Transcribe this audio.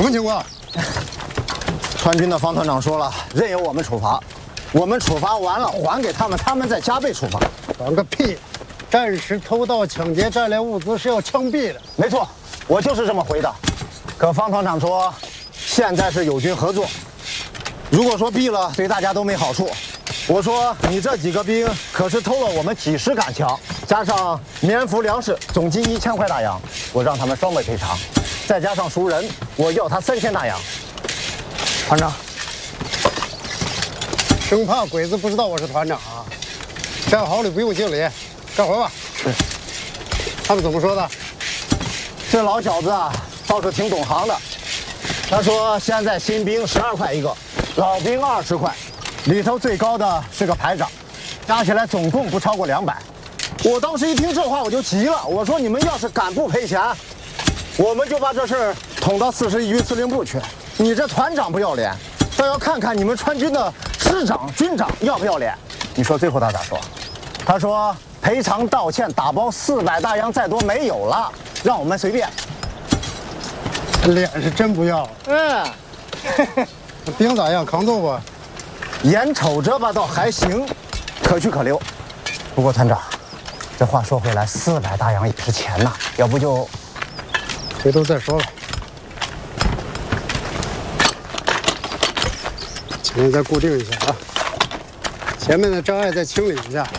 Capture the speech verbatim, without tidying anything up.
么情况？ 川军的方团长说了，任由我们处罚，我们处罚完了还给他们，他们再加倍处罚。 管个屁！战时偷盗抢劫战略物资是要枪毙的。 没错，我就是这么回的。可方团长说，现在是友军合作，如果说毙了，对大家都没好处。我说你这几个兵可是偷了我们几十杆枪，加上棉服粮食，总计一千块大洋，我让他们双倍赔偿，再加上赎人，我要他三千大洋。团长， 生怕鬼子不知道我是团长啊！战壕里不用敬礼，干活吧。 是。 他们怎么说的？ 这老小子啊，倒是挺懂行的。他说现在新兵十二块一个，老兵二十块。里头最高的是个排长，加起来总共不超过两百。我当时一听这话我就急了，我说你们要是敢不赔钱，我们就把这事捅到四十一军司令部去。你这团长不要脸，倒要看看你们川军的师长、军长要不要脸。你说最后他咋说？他说赔偿、道歉、打包四百大洋，再多没有了，让我们随便。 脸是真不要。 嗯， 兵咋样？扛揍不？ 眼瞅着吧，倒还行，可取可留。不过团长，这话说回来，四百大洋也是钱呐，要不就回头再说吧。前面再固定一下啊，前面的障碍再清理一下。